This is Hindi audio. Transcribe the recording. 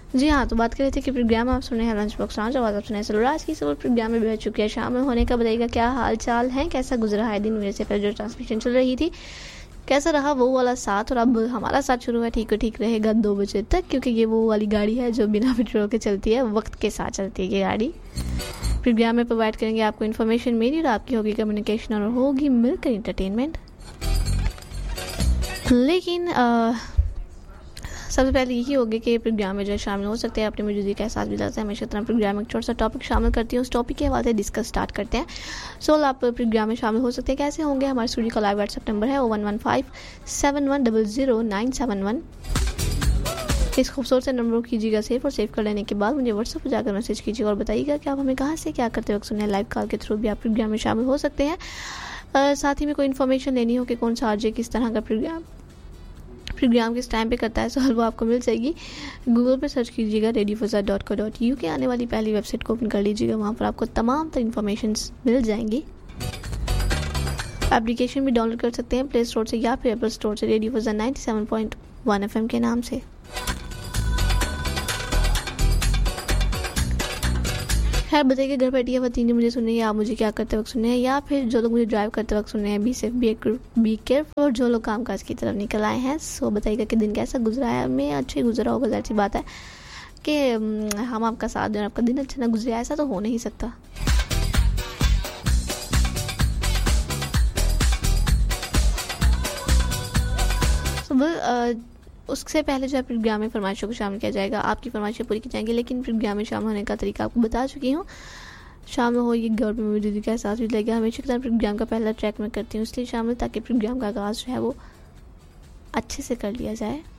जी हाँ, तो बात कर रहे थे कि प्रोग्राम आप सुन रहे हैं लंच बॉक्स लाउंज, आवाज़ आप सुन रहे हैं सलूराज की। सब प्रोग्राम में बैठ चुके हैं, शामिल होने का बताइएगा क्या हाल चाल है, कैसा गुजरा है दिन। मेरे से पहले जो ट्रांसमिशन चल रही थी कैसा रहा वो वाला साथ, और अब हमारा साथ शुरू है ठीक रहेगा 2 बजे तक, क्योंकि ये वो वाली गाड़ी है जो बिना पेट्रोल के चलती है, वक्त के साथ चलती है ये गाड़ी। प्रोग्राम में प्रोवाइड करेंगे आपको इन्फॉर्मेशन मेरी, और आपकी होगी कम्युनिकेशन, और होगी मिलकर इंटरटेनमेंट। लेकिन सबसे पहले यही होगी कि प्रोग्राम में जो शामिल हो सकते हैं अपनी मौजूदगी का एहसास भी लाते हैं। हमेशा तरह प्रोग्राम में एक छोटा सा टॉपिक शामिल करती हूँ, उस टॉपिक के हवाले से डिस्कस स्टार्ट करते हैं। सो आप प्रोग्राम में शामिल हो सकते हैं। कैसे होंगे? हमारे स्टूडियो का लाइव व्हाट्सएप नंबर है 0115710971। इस खूबसूरत से नंबर को कीजिएगा सेव, और सेव कर लेने के बाद मुझे व्हाट्सएप पर जाकर मैसेज कीजिएगा और बताइएगा कि आप हमें कहाँ से क्या करते वक्त सुने। लाइव कॉल के थ्रू भी आप प्रोग्राम में शामिल हो सकते हैं। साथ ही में कोई इन्फॉर्मेशन लेनी हो कि कौन सा आरजे किस तरह का प्रोग्राम किस टाइम पे करता है, सो वो आपको मिल जाएगी। गूगल पे सर्च कीजिएगा radiofuzza.co.uk, आने वाली पहली वेबसाइट को ओपन कर लीजिएगा, वहाँ पर आपको तमाम तरह इन्फॉर्मेशन मिल जाएंगी। एप्लीकेशन भी डाउनलोड कर सकते हैं प्ले स्टोर से या फिर एप्पल स्टोर से, रेडियो फुज़ा 97.1 FM के नाम से। खैर बताइए, घर बैठी वतीनी मुझे सुन रही है, आप मुझे क्या करते वक्त सुन रहे हैं, या फिर जो लोग मुझे ड्राइव करते वक्त सुन रहे हैं, बी सेफ बी केयरफुल, और जो लोग कामकाज की तरफ निकल आए हैं। सो बताइएगा कि दिन कैसा गुजरा है। मैं अच्छे गुजरा होगा, ज़ाहिर सी बात है कि हम आपका साथ दें और आपका दिन अच्छा ना गुजरे, ऐसा तो हो नहीं सकता। उससे पहले जो है प्रोग्राम में फरमाइशों को शामिल किया जाएगा, आपकी फरमाइशें पूरी की जाएंगी। लेकिन प्रोग्राम में शामिल होने का तरीका आपको बता चुकी हूँ। शामिल हो ये घर में मौजूदगी का एहसास भी लगेगा। हमेशा की तरह प्रोग्राम का पहला ट्रैक मैं करती हूँ, इसलिए शामिल, ताकि प्रोग्राम का आगाज़ जो है वो अच्छे से कर लिया जाए।